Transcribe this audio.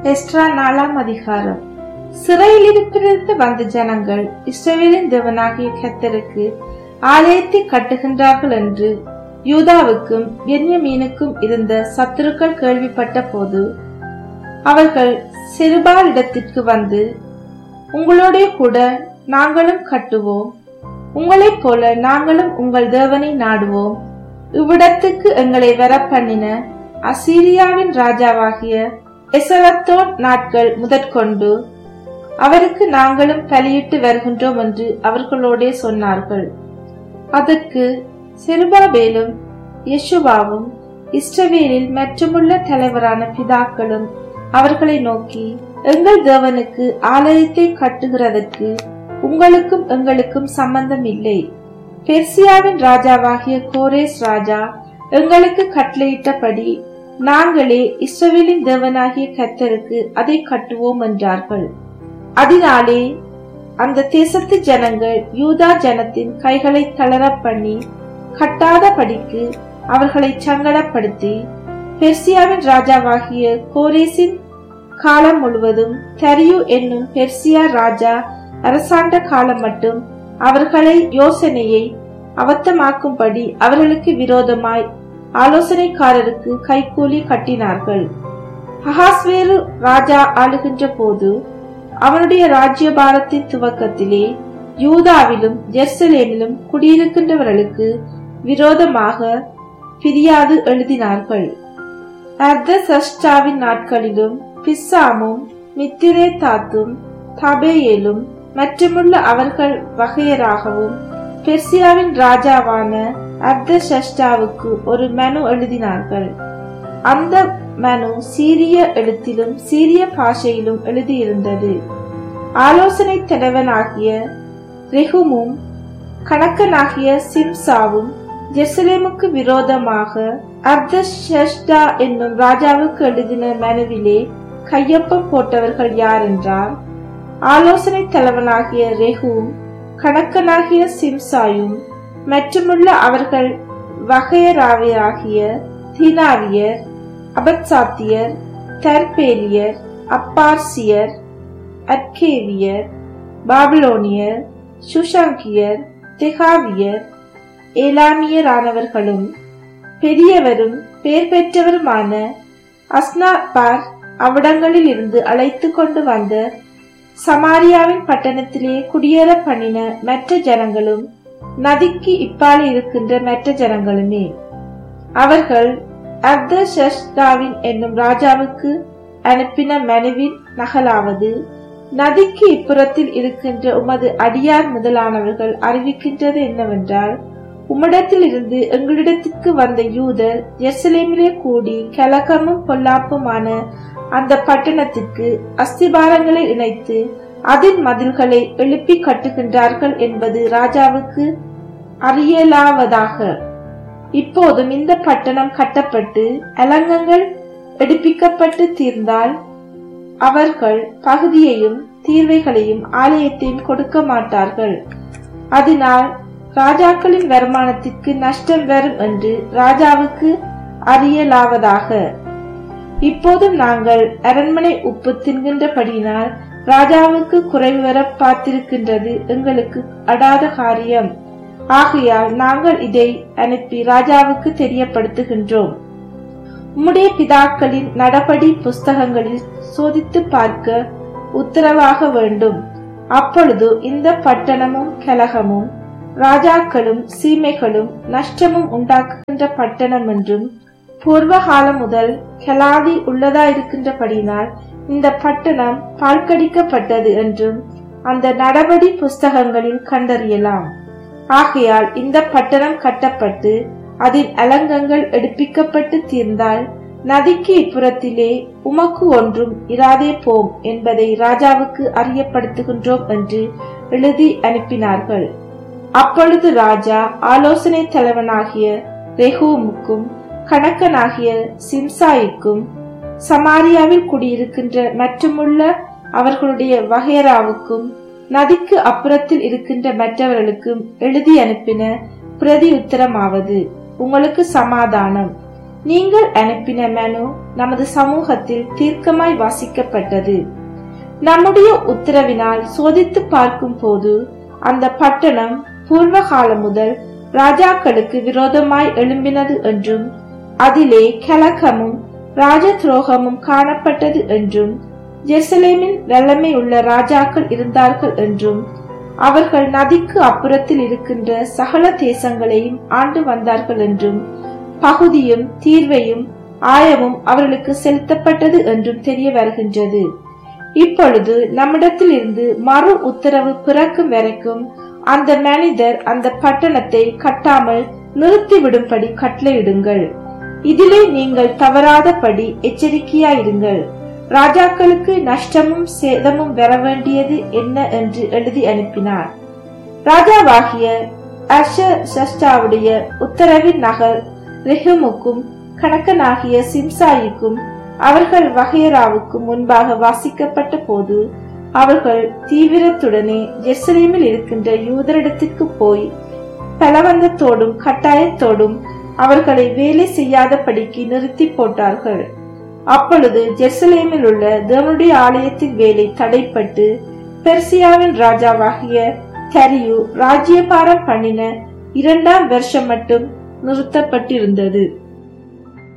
Extra 4ஆம் அதிகாரம். சிறையிலிருந்து வந்த ஜனங்கள் இஸ்ரவேலின் தேவனாகிய கர்த்தருக்கு ஆலயத்தை கட்டுகின்றார்கள் என்று யூதாவுக்கும் பென்யமீனுக்கும் இருந்த சத்துருக்கள் கேள்விப்பட்ட போது அவர்கள் செருபாலிடத்திற்கு வந்து, உங்களோட கூட நாங்களும் கட்டுவோம், உங்களைப் போல நாங்களும் உங்கள் தேவனை நாடுவோம். இவ்விடத்துக்கு எங்களை வரப்பண்ணின அசீரியாவின் ராஜாவாகிய எசரத்தோன் நாட்கள் முதற்கொண்டு அவருக்கு நாங்களும் பலியிட்டு வருகின்றோம் என்று அவர்களோடே சொன்னார்கள். அதற்கு செருபாபேலும் யெஷுவாவும் இஸ்ரவேலில் மற்றுமுள்ள தலைவரான பிதாக்களும் அவர்களை நோக்கி, எங்கள் தேவனுக்கு ஆலயத்தை கட்டுகிறதற்கு உங்களுக்கும் எங்களுக்கும் சம்பந்தம் இல்லை. பெர்சியாவின் ராஜாவாகிய கோரேஸ் ராஜா எங்களுக்கு கட்டளையிட்டபடி நாங்களே இஸ்ரவேலின் தேவனாகிய கர்த்தருக்கு அதை கட்டுவோம் என்றார்கள். அதனாலே அந்த தேசத்து ஜனங்கள் யூதா ஜனத்தின் கைகளை தளர பண்ணி கட்டாதபடிக்கு அவர்களை சங்கடப்படுத்தி, பெர்சியாவின் ராஜாவாகிய கோரேசின் காலம் முழுவதும் தரியு என்னும் பெர்சியா ராஜா அரசாண்ட காலம் மட்டும் அவர்களை யோசனையை அபத்தமாக்கும்படி அவர்களுக்கு விரோதமாய் ஆலோசனைக்காரருக்கு கைகூலி கட்டினார்கள். அகாஸ்வேரு ராஜா ஆளுகின்ற போது அவனுடைய ராஜ்யபாரத்தின் துவக்கத்திலே யூதாவிலும் ஜெருசலேமிலும் குடியிருக்கின்றவர்களுக்கு விரோதமாக பிரியாது எழுதினார்கள். அர்தசஷ்டாவின் நாட்களிலும் பிசாமும் மித்திரேதாத்தும் தபேயேலும் மற்றுமுள்ள அவர்கள் வகையராகவும் பெர்சியாவின் ராஜாவான அர்தசஷ்டாவுக்கு ஒரு மனு எழுதினார்கள். அந்த மனு சீரிய எழுத்திலும் சீரிய பாஷையிலும் எழுதியிருந்தது. ஆலோசனை தலைவனாகிய ரெஹூமும் கணக்கனாகிய சிம்சாவும் ஜெருசலேமுக்கு விரோதமாக அர்தசஷ்டா என்னும் ராஜாவுக்கு எழுதின மனுவிலே கையொப்பம் போட்டவர்கள் யார் என்றால், ஆலோசனை தலைவனாகிய ரெஹூம், கணக்கனாகிய சிம்சாயும் மற்றுமுள்ள அவர்கள் வகையராவியராகிய தீனாவியர், அபத்சாத்தியர், தர்பேலியர், அப்பார்சியர், அர்கேவியர், பாபிலோனியர், சுஷாங்கியர், தெகாவியர், ஏலாமியரானவர்களும் பெரியவரும் பெயர் பெற்றவருமான அஸ்னாபார் அவ்விடங்களில் இருந்து அழைத்து கொண்டு வந்த சமாரியாவின் பட்டணத்திலே குடியேற பண்ணின மற்ற ஜனங்களும் நதிக்கு இப்பால இருக்கின்ற மற்ற ஜனங்களுமே. அவர்கள் அர்தசஷ்டாவின் என்னும் ராஜாவுக்கு அனுப்பின மனுவின் நகலாவது, நதிக்கு இப்புறத்தில் இருக்கின்ற உமது அடியார் முதலானவர்கள் அறிவிக்கின்றது என்னவென்றால், உம்மிடத்தில் இருந்து எங்களிடத்திற்கு வந்த யூதர் ஜெருசலேமிலே கூடி கலகமும் பொல்லாப்புமான அந்த பட்டணத்திற்கு அஸ்திபாரங்களை இணைத்து அதன் மதில்களை எழுப்பி கட்டுகின்றார்கள் என்பது ராஜாவுக்கு அறியலாவதாக. இப்போதும் இந்த பட்டணம் கட்டப்பட்டு அலங்கங்கள் எடுப்பிக்கப்பட்டு தீர்ந்தால் அவர்கள் பகுதியையும் தீர்வைகளையும் ஆலயத்தையும் கொடுக்க மாட்டார்கள். அதனால் ராஜாக்களின் வருமானத்திற்கு நஷ்டம் வரும் என்று ராஜாவுக்கு அறியலாவதாக. இப்போதும் நாங்கள் அரண்மனை உப்பு தின்கின்றபடியினால் ராஜாவுக்கு குறைவு வர பார்த்திருக்கின்றது எங்களுக்கு அடாத காரியம். ஆகையால் நாங்கள் இதை அனுப்பி ராஜாவுக்கு தெரியப்படுத்துகின்றோம். உம்முடைய பிதாக்களின் நடபடி புஸ்தகங்களில் சோதித்து பார்க்க உத்தரவாக வேண்டும். அப்பொழுது இந்த பட்டணமும் கலகமும் ராஜாக்களும் சீமைகளும் நஷ்டமும் உண்டாக்குகின்ற பட்டணம் என்றும் பூர்வகாலம் முதல் கலாதி உள்ளதாயிருக்கின்றபடினால் இந்த பட்டணம் பாழ்கடிக்கப்பட்டது என்றும் அந்த நடபடி புஸ்தகங்களில் கண்டறியலாம். ஆகையால் இந்த பட்டணம் கட்டப்பட்டு அதன் அலங்கங்கள் எடுப்பிக்கப்பட்டு தீர்ந்தால் நதிக்கு இப்புறத்திலே உமக்கு ஒன்றும் இராதே போம் என்பதை ராஜாவுக்கு அறியப்படுத்துகின்றோம் என்று எழுதி அனுப்பினார்கள். அப்பொழுது ராஜா ஆலோசனை தலைவனாகிய ரெஹூமுக்கும் கணக்கனாகிய சிம்சாய்க்கும் சமாரியாவில் குடியிருக்கின்ற மற்றுமுள்ள அவர்களுடைய வகையராவுக்கும் நதிக்கு அப்புறத்தில் இருக்கின்ற மற்றவர்களுக்கும் எழுதி அனுப்பின பிரதி உத்தரமாவது, உங்களுக்கு சமாதானம். நீங்கள் அனுப்பின மனு நமது சமூகத்தில் தீர்க்கமாய் வாசிக்கப்பட்டது. நம்முடைய உத்தரவினால் சோதித்து பார்க்கும் போது அந்த பட்டணம் பூர்வ காலம் முதல் ராஜாக்களுக்கு விரோதமாய் எழும்பினது என்றும் அதிலே கலக்கமும் ராஜ துரோகமும் காணப்பட்டது என்றும் ஜெருசலேமில் வல்லமை உள்ள ராஜாக்கள் இருந்தார்கள் என்றும் அவர்கள் நதிக்கு அப்புறத்தில் இருக்கின்ற சகல தேசங்களையும் ஆண்டு வந்தார்கள் என்றும் பகுதியும் தீர்வையும் ஆயமும் அவர்களுக்கு செலுத்தப்பட்டது என்றும் தெரிய வருகின்றது. இப்பொழுது நம்மிடத்தில் இருந்து மறு உத்தரவு பிறக்கும் வரைக்கும் அந்த மனிதர் அந்த பட்டணத்தை கட்டாமல் நிறுத்திவிடும்படி கட்டளையிடுங்கள். இதிலே நீங்கள் தவறாதபடி எச்சரிக்கையாயிருங்கள். ராஜாக்களுக்கு நஷ்டமும் சேதமும் வர வேண்டியது என்ன என்று எழுதி அனுப்பினார். ராஜாவாகிய அர்ஷஷ்டாவுடைய உத்தரவின் நகல் ரெஹூமுக்கும் கணக்கனாகிய சிம்சாயிக்கும் அவர்கள் வகையராவுக்கும் முன்பாக வாசிக்கப்பட்ட போது அவர்கள் தீவிரத்துடனே ஜெருசலேமில் இருக்கின்ற யூதரிடத்திற்கு போய் பலவந்தத்தோடும் கட்டாயத்தோடும் அவர்களை வேலை செய்யாதபடிக்கு நிறுத்தி போட்டார்கள். அப்பொழுது ஜெருசலேமில் உள்ள தேவனுடைய ஆலயத்தின் வேலை தடைப்பட்டு பெர்சியாவின் ராஜாவாகிய தரியு ராஜ்யபாரம் பண்ணின 2ஆம் வருஷம் மட்டும் நிறுத்தப்பட்டிருந்தது.